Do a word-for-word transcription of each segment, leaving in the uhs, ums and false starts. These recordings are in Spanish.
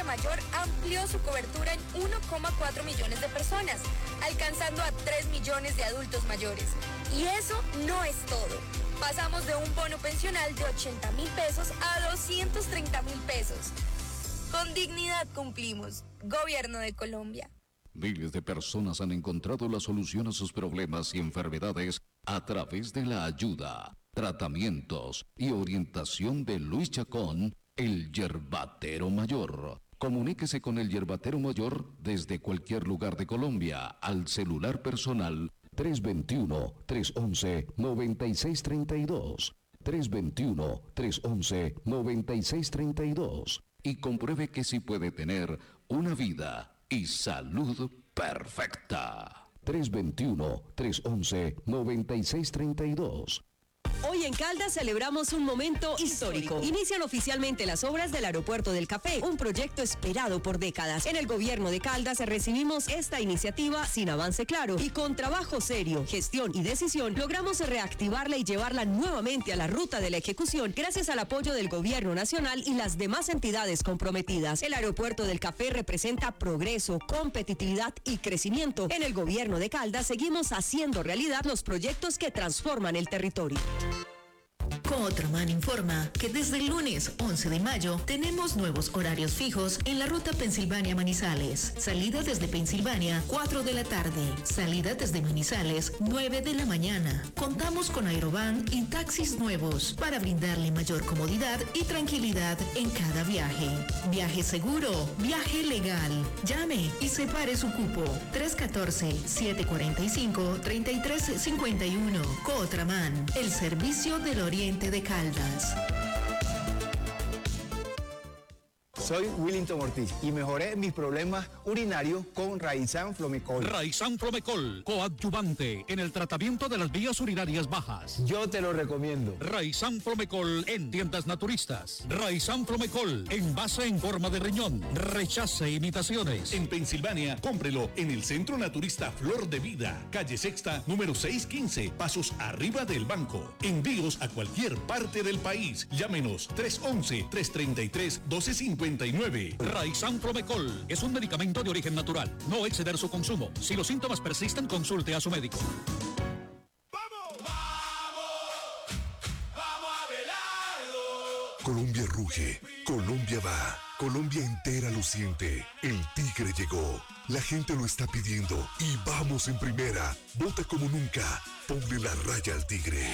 Mayor amplió su cobertura en uno coma cuatro millones de personas, alcanzando a tres millones de adultos mayores. Y eso no es todo. Pasamos de un bono pensional de ochenta mil pesos a doscientos treinta mil pesos. Con dignidad cumplimos. Gobierno de Colombia. Miles de personas han encontrado la solución a sus problemas y enfermedades a través de la ayuda, tratamientos y orientación de Luis Chacón, el Yerbatero Mayor. Comuníquese con el Yerbatero Mayor desde cualquier lugar de Colombia al celular personal tres dos uno, tres once, noventa y seis treinta y dos, tres dos uno, tres once, noventa y seis treinta y dos y compruebe que sí puede tener una vida y salud perfecta. tres dos uno, tres once, noventa y seis treinta y dos. Hoy en Caldas celebramos un momento histórico. Inician oficialmente las obras del Aeropuerto del Café, un proyecto esperado por décadas. En el gobierno de Caldas recibimos esta iniciativa sin avance claro y con trabajo serio, gestión y decisión logramos reactivarla y llevarla nuevamente a la ruta de la ejecución gracias al apoyo del gobierno nacional y las demás entidades comprometidas. El Aeropuerto del Café representa progreso, competitividad y crecimiento. En el gobierno de Caldas seguimos haciendo realidad los proyectos que transforman el territorio. Cotraman informa que desde el lunes once de mayo tenemos nuevos horarios fijos en la ruta Pensilvania-Manizales. Salida desde Pensilvania, cuatro de la tarde. Salida desde Manizales, nueve de la mañana. Contamos con Aerovan y taxis nuevos para brindarle mayor comodidad y tranquilidad en cada viaje. Viaje seguro, viaje legal. Llame y separe su cupo. tres uno cuatro, siete cuatro cinco, tres tres cinco uno. Cotraman, el servicio del Oriente de Caldas. Soy Willington Ortiz y mejoré mis problemas urinarios con Raizán Flomecol. Raizán Flomecol, coadyuvante en el tratamiento de las vías urinarias bajas. Yo te lo recomiendo. Raizán Flomecol en tiendas naturistas. Raizán Flomecol, envase en forma de riñón. Rechace imitaciones. En Pensilvania, cómprelo en el Centro Naturista Flor de Vida, calle Sexta, número seiscientos quince, pasos arriba del banco. Envíos a cualquier parte del país. Llámenos tres once, tres treinta y tres, doce cincuenta y nueve. Raizán Flomecol es un medicamento de origen natural. No exceder su consumo. Si los síntomas persisten, consulte a su médico. ¡Vamos! ¡Vamos! ¡Vamos a Abelardo! Colombia ruge, Colombia va, Colombia entera lo siente. El Tigre llegó, la gente lo está pidiendo y vamos en primera. Vota como nunca, ponle la raya al Tigre.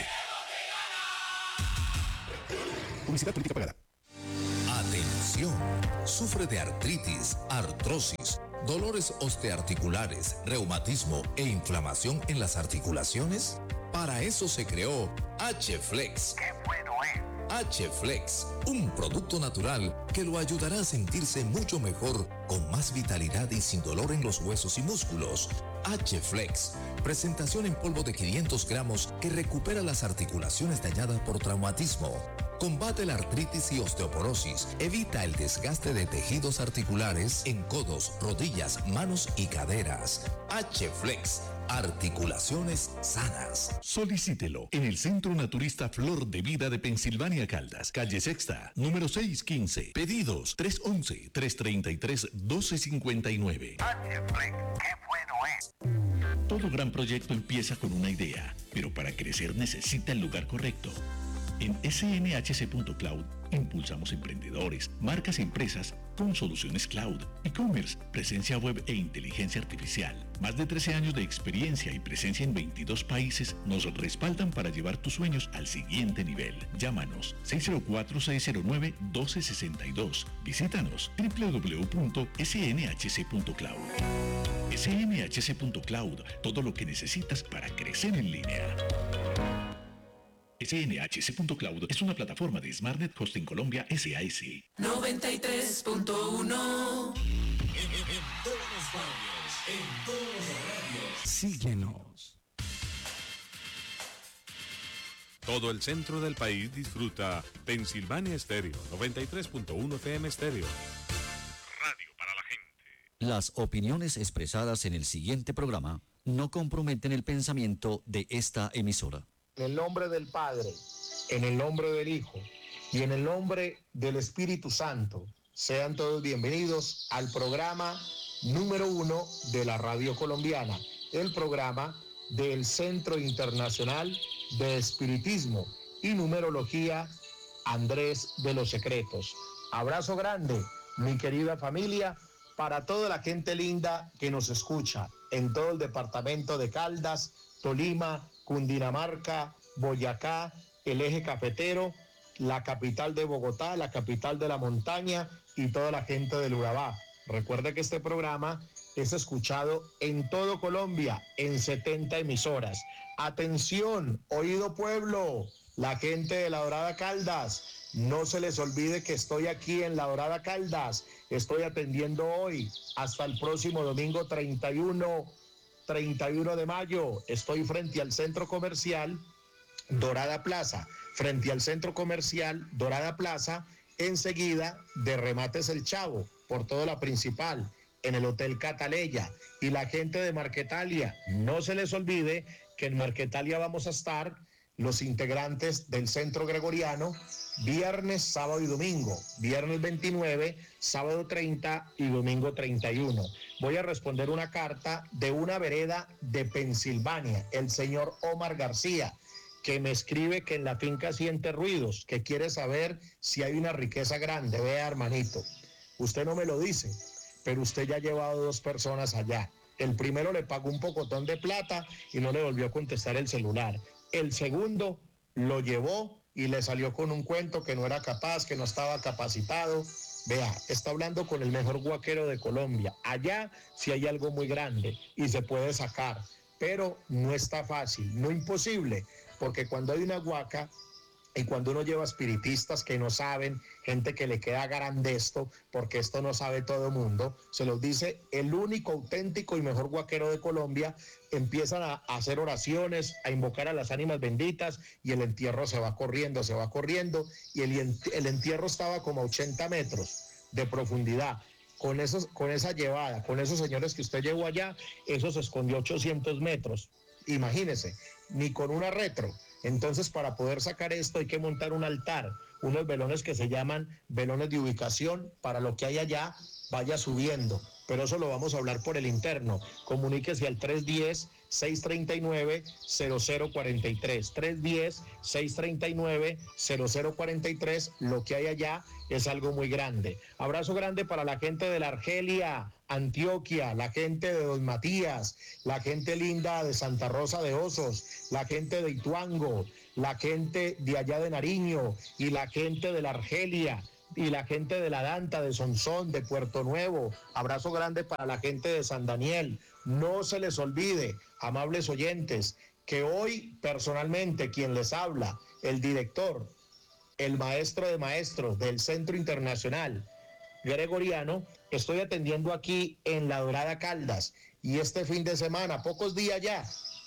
Publicidad política pagada. Atención, sufre de artritis, artrosis, dolores osteoarticulares, reumatismo e inflamación en las articulaciones. Para eso se creó H-Flex. ¡Qué bueno es! H-Flex, un producto natural que lo ayudará a sentirse mucho mejor, con más vitalidad y sin dolor en los huesos y músculos. H-Flex, presentación en polvo de quinientos gramos que recupera las articulaciones dañadas por traumatismo. Combate la artritis y osteoporosis, evita el desgaste de tejidos articulares en codos, rodillas, manos y caderas. H-Flex, articulaciones sanas. Solicítelo en el Centro Naturista Flor de Vida de Pensilvania Caldas, calle Sexta, número seiscientos quince. Pedidos tres once, tres treinta y tres, doce cincuenta y nueve. H-Flex, qué bueno es. Todo gran proyecto empieza con una idea, pero para crecer necesita el lugar correcto. En S N H C punto cloud impulsamos emprendedores, marcas y empresas con soluciones cloud, e-commerce, presencia web e inteligencia artificial. Más de trece años de experiencia y presencia en veintidós países nos respaldan para llevar tus sueños al siguiente nivel. Llámanos seis cero cuatro, seis cero nueve, uno dos seis dos. Visítanos w w w punto s n h c punto cloud. S N H C punto cloud, todo lo que necesitas para crecer en línea. S N H C punto cloud es una plataforma de SmartNet Hosting Colombia S A S. noventa y tres punto uno. En, en, en todas las radios, en todos los radios. Síguenos. Todo el centro del país disfruta Pensilvania Estéreo, noventa y tres punto uno F M Estéreo. Radio para la gente. Las opiniones expresadas en el siguiente programa no comprometen el pensamiento de esta emisora. En el nombre del Padre, en el nombre del Hijo y en el nombre del Espíritu Santo. sean todos bienvenidos al programa número uno de la radio colombiana, el programa del Centro Internacional de Espiritismo y Numerología Andrés de los Secretos. Abrazo grande, mi querida familia, para toda la gente linda que nos escucha en todo el departamento de Caldas, Tolima, Cundinamarca, Boyacá, el eje cafetero, la capital de Bogotá, la capital de la montaña y toda la gente del Urabá. Recuerde que este programa es escuchado en todo Colombia, en setenta emisoras. Atención, oído pueblo, la gente de La Dorada Caldas, no se les olvide que estoy aquí en La Dorada Caldas. Estoy atendiendo hoy hasta el próximo domingo treinta y uno de mayo. Estoy frente al centro comercial Dorada Plaza, frente al centro comercial Dorada Plaza, enseguida de Remates El Chavo, por toda la principal, en el Hotel Cataleya. Y la gente de Marquetalia, no se les olvide que en Marquetalia vamos a estar los integrantes del Centro Gregoriano, viernes, sábado y domingo, viernes veintinueve, sábado treinta y domingo treinta y uno. Voy a responder una carta de una vereda de Pensilvania, el señor Omar García, que me escribe que en la finca siente ruidos, que quiere saber si hay una riqueza grande. Vea, hermanito, usted no me lo dice, pero usted ya ha llevado dos personas allá. El primero le pagó un pocotón de plata y no le volvió a contestar el celular. El segundo lo llevó y le salió con un cuento que no era capaz, que no estaba capacitado. Vea, está hablando con el mejor guaquero de Colombia. Allá sí hay algo muy grande y se puede sacar, pero no está fácil, no imposible, porque cuando hay una guaca y cuando uno lleva espiritistas que no saben, gente que le queda grande esto, porque esto no sabe todo el mundo, se los dice el único auténtico y mejor guaquero de Colombia, empiezan a hacer oraciones, a invocar a las ánimas benditas y el entierro se va corriendo, se va corriendo y el, el entierro estaba como a ochenta metros de profundidad. Con, esos, con esa llevada, con esos señores que usted llevó allá, eso se escondió ochocientos metros. Imagínese, ni con una retro. Entonces, para poder sacar esto hay que montar un altar, unos velones que se llaman velones de ubicación, para lo que hay allá vaya subiendo. Pero eso lo vamos a hablar por el interno. Comuníquese al tres uno cero, seis tres nueve, cero cero cuatro tres. tres uno cero, seis tres nueve, cero cero cuatro tres. Lo que hay allá es algo muy grande. Abrazo grande para la gente de la Argelia, Antioquia, la gente de Don Matías, la gente linda de Santa Rosa de Osos, la gente de Ituango, la gente de allá de Nariño y la gente de la Argelia y la gente de la Danta, de Sonsón, de Puerto Nuevo. Abrazo grande para la gente de San Daniel. No se les olvide, amables oyentes, que hoy personalmente quien les habla, el director, el maestro de maestros del Centro Internacional Gregoriano, estoy atendiendo aquí en La Dorada Caldas, y este fin de semana, pocos días ya,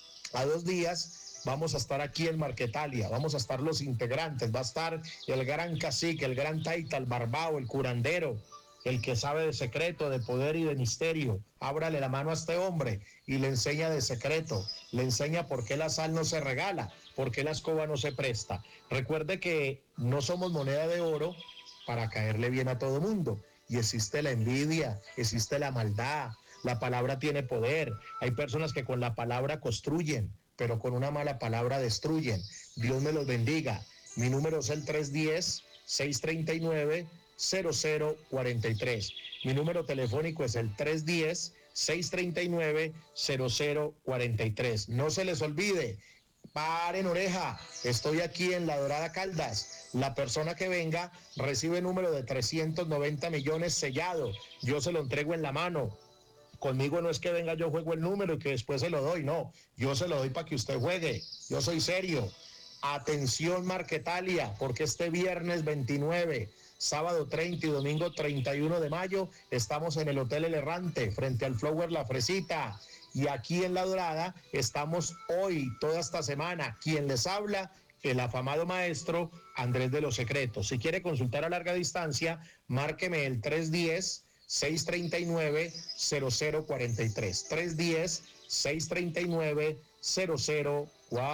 a dos días, vamos a estar aquí en Marquetalia, vamos a estar los integrantes, va a estar el gran cacique, el gran taita, el barbao, el curandero, el que sabe de secreto, de poder y de misterio. Ábrale la mano a este hombre y le enseña de secreto, le enseña por qué la sal no se regala, por qué la escoba no se presta. Recuerde que no somos moneda de oro para caerle bien a todo mundo, y existe la envidia, existe la maldad, la palabra tiene poder. Hay personas que con la palabra construyen, pero con una mala palabra destruyen. Dios me los bendiga. Mi número es el tres uno cero, seis tres nueve, cero cero cuatro tres. Mi número telefónico es el tres uno cero, seis tres nueve, cero cero cuatro tres. No se les olvide, paren oreja, estoy aquí en La Dorada Caldas. La persona que venga recibe número de trescientos noventa millones sellado. Yo se lo entrego en la mano. Conmigo no es que venga yo juego el número y que después se lo doy, no. Yo se lo doy para que usted juegue. Yo soy serio. Atención Marquetalia, porque este viernes veintinueve, sábado treinta y domingo treinta y uno de mayo estamos en el Hotel El Errante, frente al Flower La Fresita. Y aquí en La Dorada estamos hoy, toda esta semana. Quien les habla, el afamado maestro Andrés de los Secretos. Si quiere consultar a larga distancia, márqueme el tres uno cero, seis tres nueve, cero cero cuatro tres. tres uno cero, seis tres nueve, cero cero